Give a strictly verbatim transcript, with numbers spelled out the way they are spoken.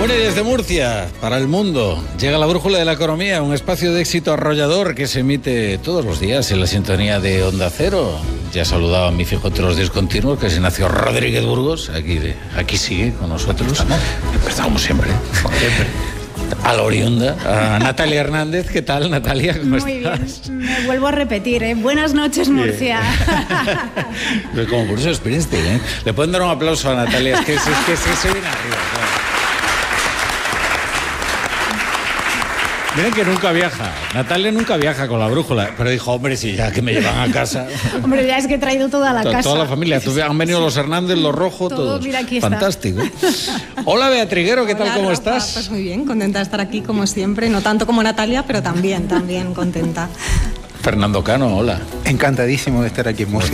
Bueno, y desde Murcia, para el mundo, llega la Brújula de la Economía, un espacio de éxito arrollador que se emite todos los días en la sintonía de Onda Cero. Ya saludaba a mi fijo entre los días continuos, que es Ignacio Rodríguez Burgos, aquí, de, aquí sigue con nosotros. Empezamos como siempre. Como siempre. A la oriunda, a Natalia Hernández. ¿Qué tal, Natalia? ¿Cómo Muy estás? bien, me vuelvo a repetir, ¿eh? Buenas noches, Murcia. Pero como por eso Springsteen, ¿eh? Le pueden dar un aplauso a Natalia, es que, es, es que se, se viene arriba, claro. Miren que nunca viaja, Natalia nunca viaja con la brújula, pero dijo, hombre, si ya que me llevan a casa. Hombre, ya es que he traído toda la toda, casa. Toda la familia, tú, han venido los Hernández, los Rojo, todo, todos. Mira, aquí está. Fantástico. Hola, Beatriguero, ¿qué Hola, tal, cómo Rafa. estás? Pues muy bien, contenta de estar aquí como siempre, no tanto como Natalia, pero también, también contenta. Fernando Cano, hola. Encantadísimo de estar aquí en Murcia.